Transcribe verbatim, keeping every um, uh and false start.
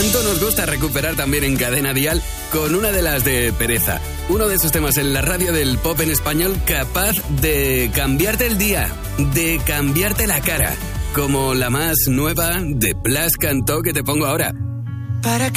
tanto nos gusta recuperar también en Cadena Dial con una de las de Pereza. Uno de esos temas en la radio del pop en español capaz de cambiarte el día, de cambiarte la cara, como la más nueva de Blas Cantó que te pongo ahora. ¿Para